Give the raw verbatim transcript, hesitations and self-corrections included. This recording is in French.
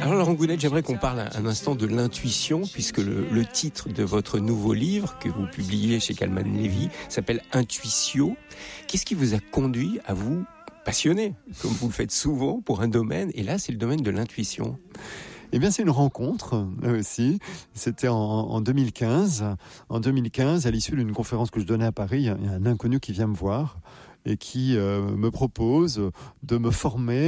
Alors Laurent Gounette, j'aimerais qu'on parle un instant de l'intuition, puisque le, le titre de votre nouveau livre que vous publiez chez Calman Levy s'appelle Intuitio. Qu'est-ce qui vous a conduit à vous passionner, comme vous le faites souvent, pour un domaine, et là c'est le domaine de l'intuition? Eh bien, c'est une rencontre, là aussi. C'était en, en deux mille quinze. En deux mille quinze, à l'issue d'une conférence que je donnais à Paris, il y a un inconnu qui vient me voir et qui euh, me propose de me former